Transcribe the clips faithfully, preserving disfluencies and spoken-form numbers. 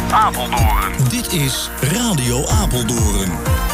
Apeldoorn. Dit is Radio Apeldoorn.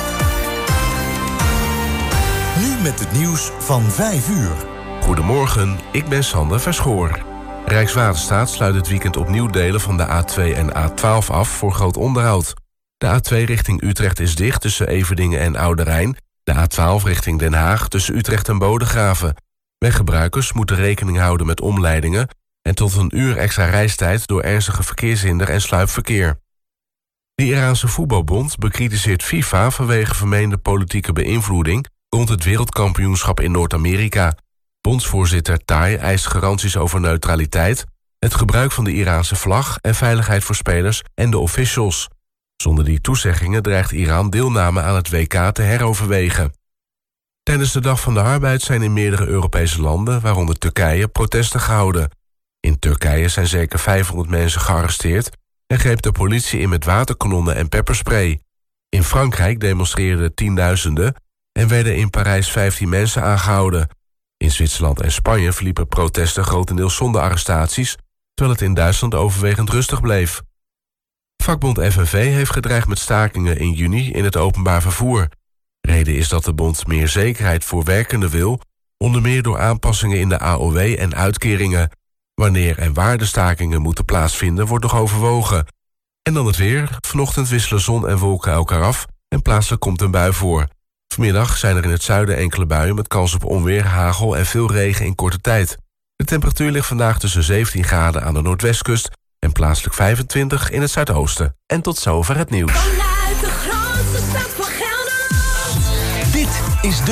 Nu met het nieuws van vijf uur. Goedemorgen, ik ben Sander Verschoor. Rijkswaterstaat sluit het weekend opnieuw delen van de A twee en A twaalf af voor groot onderhoud. De A twee richting Utrecht is dicht tussen Everdingen en Oude Rijn. De A twaalf richting Den Haag tussen Utrecht en Bodegraven. Weggebruikers moeten rekening houden met omleidingen en tot een uur extra reistijd door ernstige verkeershinder en sluipverkeer. De Iraanse voetbalbond bekritiseert FIFA vanwege vermeende politieke beïnvloeding rond het wereldkampioenschap in Noord-Amerika. Bondsvoorzitter Tai eist garanties over neutraliteit, het gebruik van de Iraanse vlag en veiligheid voor spelers en de officials. Zonder die toezeggingen dreigt Iran deelname aan het W K te heroverwegen. Tijdens de Dag van de Arbeid zijn in meerdere Europese landen, waaronder Turkije, protesten gehouden. In Turkije zijn zeker vijfhonderd mensen gearresteerd en greep de politie in met waterkanonnen en pepperspray. In Frankrijk demonstreerden tienduizenden en werden in Parijs vijftien mensen aangehouden. In Zwitserland en Spanje verliepen protesten grotendeels zonder arrestaties, terwijl het in Duitsland overwegend rustig bleef. Vakbond F N V heeft gedreigd met stakingen in juni in het openbaar vervoer. Reden is dat de bond meer zekerheid voor werkenden wil, onder meer door aanpassingen in de A O W en uitkeringen. Wanneer en waar de stakingen moeten plaatsvinden wordt nog overwogen. En dan het weer. Vanochtend wisselen zon en wolken elkaar af en plaatselijk komt een bui voor. Vanmiddag zijn er in het zuiden enkele buien met kans op onweer, hagel en veel regen in korte tijd. De temperatuur ligt vandaag tussen zeventien graden aan de noordwestkust en plaatselijk vijfentwintig in het zuidoosten. En tot zover het nieuws. Vanuit de grootste stad van Gelderland. Dit is de